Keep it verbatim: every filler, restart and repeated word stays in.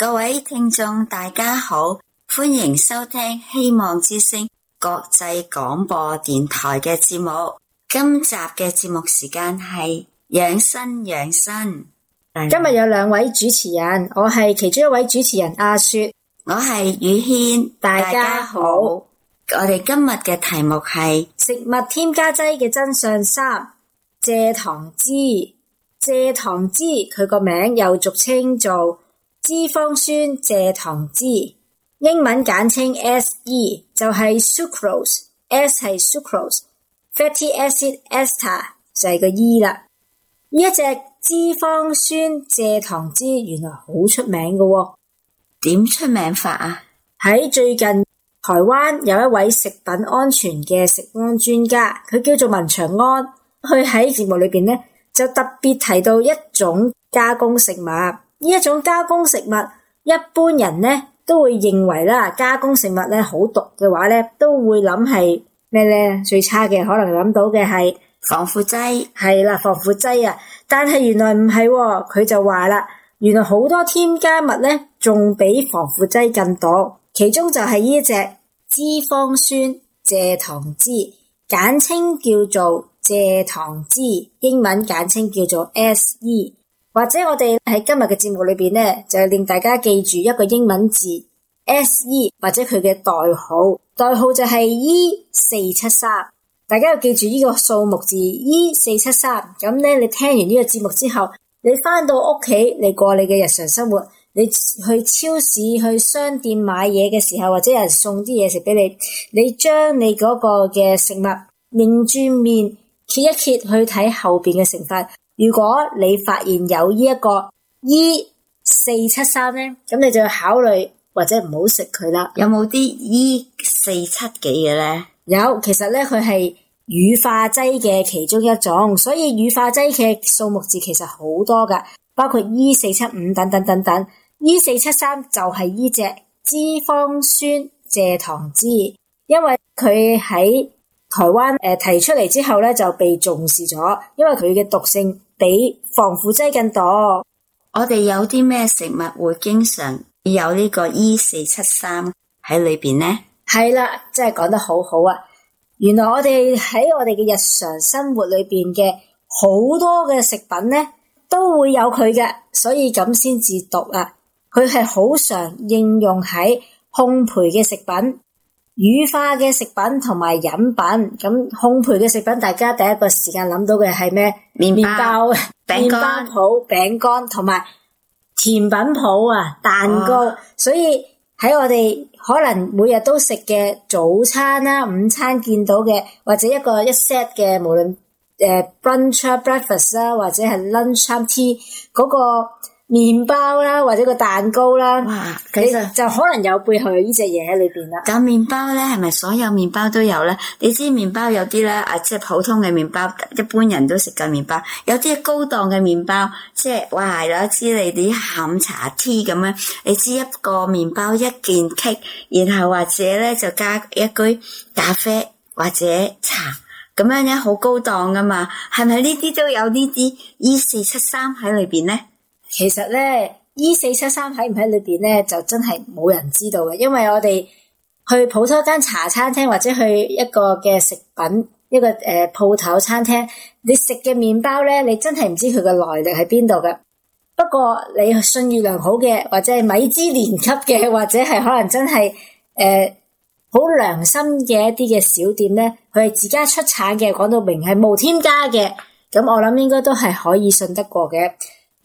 各位聽眾大家好，歡迎收聽希望之聲國際廣播電台嘅節目。今集嘅節目時間係養生養生。 今日有兩位主持人，我係其中一位主持人阿雪， 我係宇軒， 大家好。 我哋今日嘅題目係食物添加劑嘅真相三，蔗糖脂。蔗糖脂佢個名又俗稱做脂肪酸蔗糖脂，英文簡稱 S E， 就係 sucrose，S 係 sucrose，fatty acid ester 就係個 E 啦。呢一隻脂肪酸蔗糖脂原來好出名㗎喎。 點出名法啊？ 喺最近台灣有一位食品安全嘅食安專家，佢叫做文長安，佢喺節目裏邊咧就特別提到一種加工食物。呢一種加工食物一般人咧都會認為啦，加工食物咧好毒嘅話咧都會諗係咩咧？最差嘅可能諗到嘅係防腐劑。係啦，防腐劑啊，但係原來唔係喎，佢就話啦，原來好多添加物咧仲比防腐劑更毒，其中就係呢一隻脂肪酸蔗糖脂，簡稱叫做蔗糖脂，英文簡稱叫做 S E， 或者我哋喺今日嘅節目裏邊咧，就令大家記住一個英文字 S E， 或者佢嘅代號，代號就係 E 四七三，大家要記住呢個數目字 E 四七三，咁咧你聽完呢個節目之後，你翻到屋企，你過你嘅日常生活，你去超市去商店買嘢嘅時候，或者有人送啲嘢食俾你，你將你嗰個嘅食物擰轉面揭一揭去睇後邊嘅成分，如果你發現有呢一個 E 四七三咧，咁你就要考慮或者唔好食佢啦。 有冇啲 E 四七幾嘅咧？ 有，其實咧佢係乳化劑嘅其中一種，所以乳化劑嘅數目字其實好多噶，包括 E 四七五等等等等。E 四七三就係呢隻脂肪酸蔗糖脂，因為佢喺台灣誒、呃、提出嚟之後咧就被重視咗，因為佢嘅毒性比防腐劑更多。 我哋有啲咩食物會經常有呢個 E 四七三喺裏邊呢？ 係啦，真係講得好好啊！原來我哋喺我哋嘅日常生活裏邊嘅好多嘅食品咧都會有佢嘅，所以咁先至毒啊！佢係好常應用喺烘焙嘅食品、乳化嘅食品同埋飲品。咁烘焙嘅食品，大家第一個時間諗到嘅係咩？麵包、麵包鋪、餅乾同埋甜品鋪啊，蛋糕。哦、所以喺我哋可能每日都食嘅早餐啦、午餐見到嘅，或者一個一 set 嘅，無論誒 brunch、breakfast 啦，或者係 lunch time tea 嗰個麵包啦，或者個蛋糕啦， 哇，其實就可能有背後有呢隻嘢喺裏邊啦。 咁麵包咧，係咪所有麵包都有咧？你知麵包有啲咧啊，即係普通嘅麵包，一般人都食嘅麵包，有啲高檔嘅麵包，即係哇，有一支你啲下午茶 tea 咁樣，你知一個麵包一件 cake， 然後或者咧就加一杯咖啡或者茶，咁樣咧好高檔噶嘛？係咪呢啲都有呢啲 E 四七三喺裏邊咧？ 其實咧 E 四七三喺唔喺裏邊咧，就真係冇人知道嘅，因為我哋去普通間茶餐廳或者去一個嘅食品一個誒鋪頭餐廳，你食嘅麵包咧，你真係唔知佢嘅來歷喺邊度嘅。不過你信譽良好嘅，或者係米芝蓮級嘅，或者係可能真係誒好良心嘅一啲嘅小店咧，佢係自家出產嘅，講到明係無添加嘅，咁我諗應該都係可以信得過嘅。